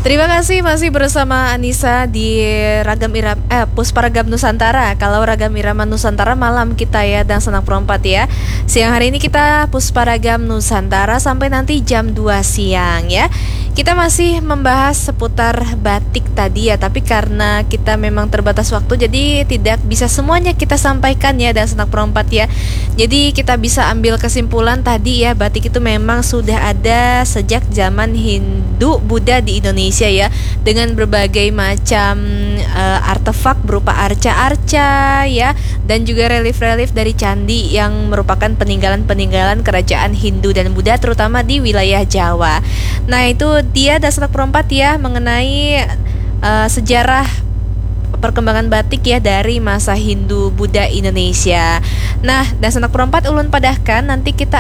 Terima kasih masih bersama Anissa di Ragam Irama Puspa Ragam Nusantara. Kalau Ragam Irama Nusantara malam kita ya dan Sanak Perempat ya. Siang hari ini kita Puspa Ragam Nusantara sampai nanti jam 2 siang ya. Kita masih membahas seputar batik tadi ya, tapi karena kita memang terbatas waktu jadi tidak bisa semuanya kita sampaikan ya dan Sanak Perempat ya. Jadi kita bisa ambil kesimpulan tadi ya, batik itu memang sudah ada sejak zaman Hindu Buddha di Indonesia ya, dengan berbagai macam artefak berupa arca-arca ya, dan juga relief-relief dari candi yang merupakan peninggalan-peninggalan kerajaan Hindu dan Buddha terutama di wilayah Jawa. Nah itu dia Dasanak Perempat ya mengenai sejarah perkembangan batik ya dari masa Hindu Buddha Indonesia. Nah, Dasanak Perempat ulun padahkan nanti kita